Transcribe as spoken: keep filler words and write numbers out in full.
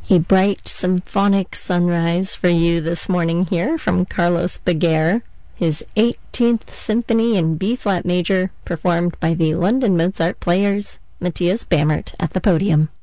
A bright symphonic sunrise for you this morning here from Carlos Beguer, his eighteenth Symphony in B-flat major, performed by the London Mozart Players, Matthias Bamert at the podium.